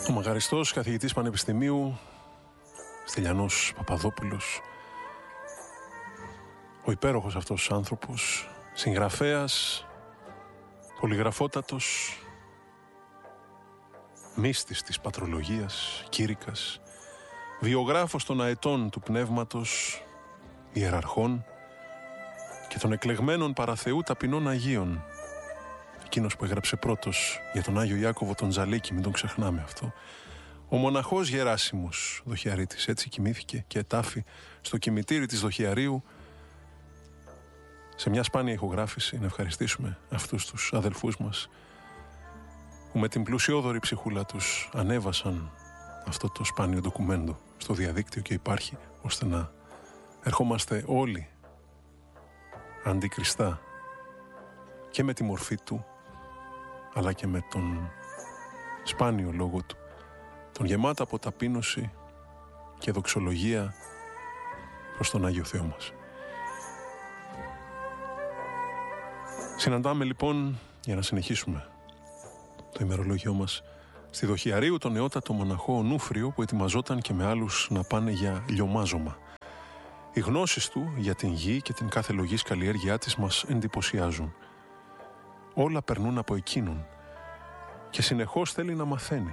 Ο μαγαριστός καθηγητής πανεπιστημίου Στυλιανός Παπαδόπουλος, ο υπέροχος αυτός άνθρωπος, συγγραφέας, πολυγραφότατος, μύστης της πατρολογίας, κήρυκας, βιογράφος των αετών του πνεύματος, ιεραρχών και των εκλεγμένων παραθεού ταπεινών Αγίων. Εκείνος που έγραψε πρώτος για τον Άγιο Ιάκωβο τον Τζαλίκη, μην τον ξεχνάμε αυτό. Ο μοναχός Γεράσιμος Δοχιαρίτης, έτσι κοιμήθηκε και ετάφη στο κημητήρι της Δοχιαρίου. Σε μια σπάνια ηχογράφηση να ευχαριστήσουμε αυτούς τους αδελφούς μας που με την πλουσιόδορη ψυχούλα τους ανέβασαν αυτό το σπάνιο ντοκουμέντο στο διαδίκτυο και υπάρχει ώστε να ερχόμαστε όλοι αντικριστά και με τη μορφή του αλλά και με τον σπάνιο λόγο του, τον γεμάτα από ταπείνωση και δοξολογία προς τον Άγιο Θεό μας. Συναντάμε λοιπόν, για να συνεχίσουμε το ημερολόγιό μας, στη Δοχιαρίου τον νεότατο μοναχό Ονούφριο που ετοιμαζόταν και με άλλους να πάνε για λιωμάζωμα. Οι γνώσεις του για την γη και την κάθε λογής καλλιέργειά της μας εντυπωσιάζουν. Όλα περνούν από εκείνον και συνεχώς θέλει να μαθαίνει.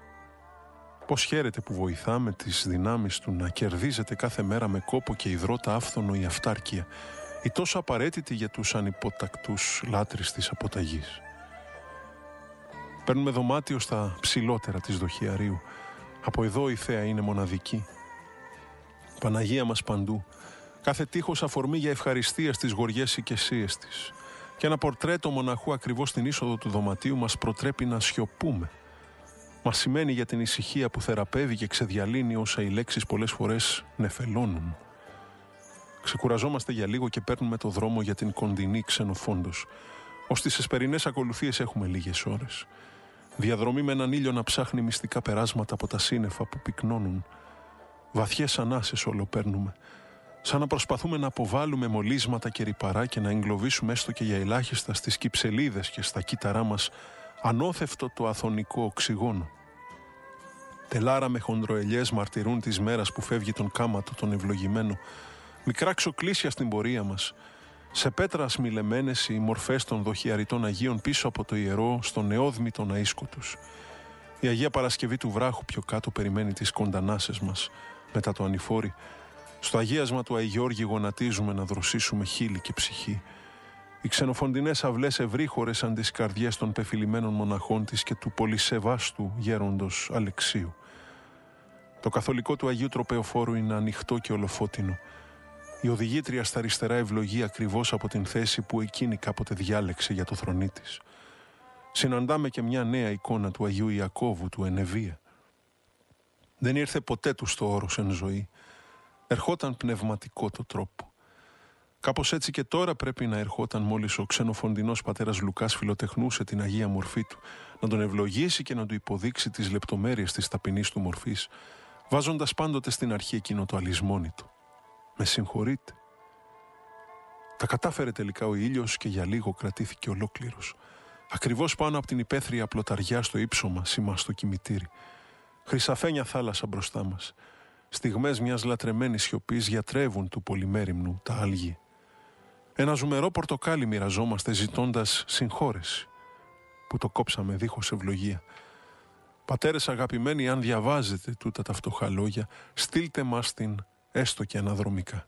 Πώς χαίρεται που βοηθά με τις δυνάμεις του να κερδίζεται κάθε μέρα με κόπο και υδρότα άφθονο η αυτάρκεια, η τόσο απαραίτητη για τους ανυποτακτούς λάτρεις της αποταγής. Παίρνουμε δωμάτιο στα ψηλότερα της Δοχιαρίου. Από εδώ η θέα είναι μοναδική. Παναγία μας παντού. Κάθε τείχος αφορμή για ευχαριστία στις γοριές οικεσίες της. Και ένα πορτρέτο μοναχού ακριβώς στην είσοδο του δωματίου μας προτρέπει να σιωπούμε. Μας σημαίνει για την ησυχία που θεραπεύει και ξεδιαλύνει όσα οι λέξεις πολλές φορές νεφελώνουν. Ξεκουραζόμαστε για λίγο και παίρνουμε το δρόμο για την κοντινή Ξενοφόντος. Ως τις εσπερινές ακολουθίες έχουμε λίγες ώρες. Διαδρομή με έναν ήλιο να ψάχνει μυστικά περάσματα από τα σύννεφα που πυκνώνουν. Βαθιές ανάσες όλο παίρνουμε. Σαν να προσπαθούμε να αποβάλουμε μολύσματα και ρυπαρά και να εγκλωβίσουμε έστω και για ελάχιστα στις κυψελίδες και στα κύτταρά μας ανώθευτο το αθωνικό οξυγόνο. Τελάρα με χοντροελιές μαρτυρούν της μέρας που φεύγει τον κάματο τον ευλογημένο. Μικρά ξοκλήσια στην πορεία μας. Σε πέτρα ασμιλεμένες οι μορφές των δοχιαριτών Αγίων πίσω από το ιερό στον νεόδμητο ναΐσκο τους. Η Αγία Παρασκευή του βράχου πιο κάτω περιμένει τις κοντανάσες μας μετά το ανηφόρι. Στο αγίασμα του Αγιώργη γονατίζουμε να δροσίσουμε χείλη και ψυχή. Οι ξενοφοντινές αυλές ευρύχωρες σαν τις καρδιές των πεφυλημένων μοναχών της και του πολυσεβάστου γέροντος Αλεξίου. Το καθολικό του Αγίου Τροπεοφόρου είναι ανοιχτό και ολοφώτινο. Η οδηγήτρια στα αριστερά ευλογεί ακριβώς από την θέση που εκείνη κάποτε διάλεξε για το θρονί της. Συναντάμε και μια νέα εικόνα του Αγίου Ιακώβου του Ενεβία. Δεν ήρθε ποτέ του στο όρος εν ζωή. Ερχόταν πνευματικό το τρόπο. Κάπως έτσι και τώρα πρέπει να ερχόταν μόλις ο ξενοφοντινός πατέρας Λουκάς φιλοτεχνούσε την Αγία Μορφή του, να τον ευλογήσει και να του υποδείξει τις λεπτομέρειες της ταπεινής του μορφής, βάζοντας πάντοτε στην αρχή εκείνο το αλυσμόνι του. Με συγχωρείτε. Τα κατάφερε τελικά ο ήλιος και για λίγο κρατήθηκε ολόκληρος. Ακριβώς πάνω από την υπαίθρια πλωταριά στο ύψωμα σήμα στο κημητήρι. Χρυσαφένια θάλασσα μπροστά μας. Στιγμές μιας λατρεμένης σιωπής γιατρεύουν του πολυμέριμνου τα άλγη. Ένα ζουμερό πορτοκάλι μοιραζόμαστε ζητώντας συγχώρεση που το κόψαμε δίχως ευλογία. Πατέρες αγαπημένοι, αν διαβάζετε τούτα τα φτωχά λόγια, στείλτε μας την έστω και αναδρομικά.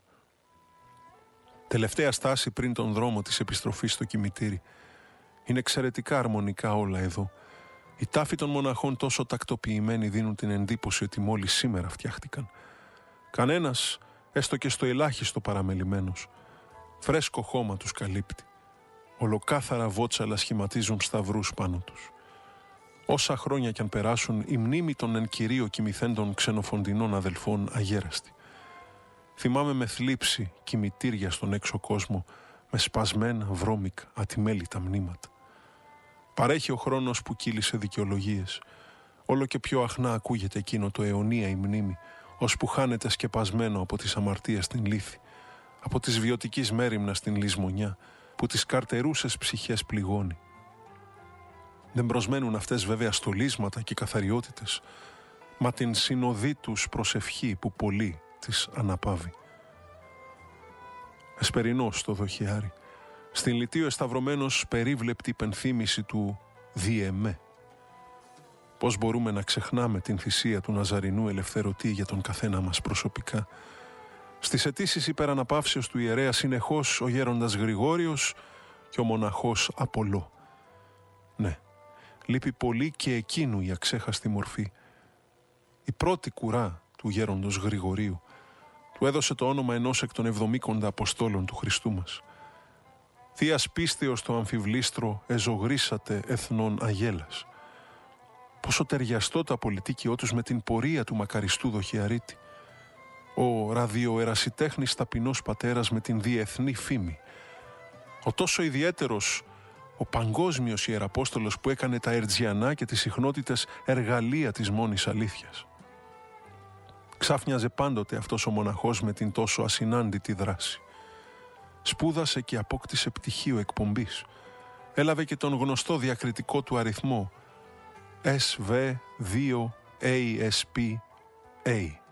Τελευταία στάση πριν τον δρόμο της επιστροφής στο κημητήρι. Είναι εξαιρετικά αρμονικά όλα εδώ. Οι τάφοι των μοναχών τόσο τακτοποιημένοι δίνουν την εντύπωση ότι μόλις σήμερα φτιάχτηκαν. Κανένας, έστω και στο ελάχιστο παραμελημένος. Φρέσκο χώμα τους καλύπτει. Ολοκάθαρα βότσαλα σχηματίζουν σταυρούς πάνω τους. Όσα χρόνια κι αν περάσουν, η μνήμη των εν κυρίω κοιμηθέντων ξενοφοντινών αδελφών αγέραστη. Θυμάμαι με θλίψη κημητήρια στον έξω κόσμο, με σπασμένα βρώμικα ατιμέλητα μνήματα. Παρέχει ο χρόνος που κύλησε δικαιολογίες. Όλο και πιο αχνά ακούγεται εκείνο το αιωνία η μνήμη, ώσπου χάνεται σκεπασμένο από τις αμαρτίες στην λύθη, από τις βιωτικής μέριμνα στην λησμονιά, που τις καρτερούσες ψυχές πληγώνει. Δεν προσμένουν αυτές βέβαια στολίσματα και καθαριότητες, μα την συνοδή τους προσευχή που πολύ τις αναπαύει. Εσπερινός το δοχιάρι, στην Λυτείο εσταυρωμένος περίβλεπτη υπενθύμηση του «Διεμέ». Πώς μπορούμε να ξεχνάμε την θυσία του Ναζαρινού ελευθερωτή για τον καθένα μας προσωπικά. Στις αιτήσεις υπεραναπαύσεως του ιερέα συνεχώς ο γέροντας Γρηγόριος και ο μοναχός Απολό. Ναι, λείπει πολύ και εκείνου η αξέχαστη μορφή. Η πρώτη κουρά του γέροντος Γρηγορίου του έδωσε το όνομα ενός εκ των 70 Αποστόλων του Χριστού μας. Θείας πίστεως το αμφιβλίστρο εζωγρήσατε εθνών αγέλας. Πόσο ταιριαστό το απολυτίκιό τους με την πορεία του μακαριστού δοχιαρίτη. Ο ραδιοερασιτέχνης ταπεινός πατέρας με την διεθνή φήμη. Ο τόσο ιδιαίτερος, ο παγκόσμιος ιεραπόστολος που έκανε τα ερτζιανά και τις συχνότητες εργαλεία της μόνης αλήθειας. Ξάφνιαζε πάντοτε αυτός ο μοναχός με την τόσο ασυνάντητη δράση. Σπούδασε και απόκτησε πτυχίο εκπομπής. Έλαβε και τον γνωστό διακριτικό του αριθμό SV2ASPA.